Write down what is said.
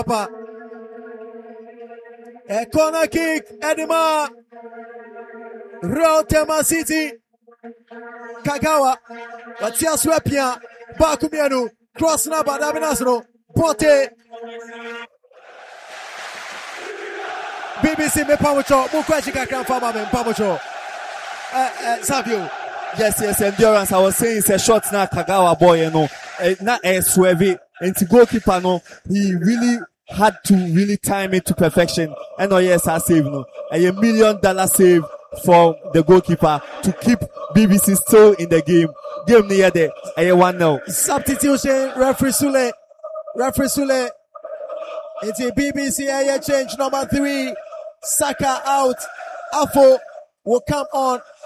A corner kick, Edema. Rotema City. Kagawa. Watia Swepia. Bakumianu. Cross number, Davinasro. Pote. BBC me Pamucho. Mukwachika can farm me Pamucho. Savio. Yes, endurance. I was saying it's a shot now, Kagawa boy, not a swerve. And to goalkeeper, no, he really had to really time it to perfection. And yes, I save no. $1 million save for the goalkeeper to keep BBC still in the game. Game near there. 1-0. Substitution, referee Sule. Into BBC change number 3. Saka out. Afo will come on.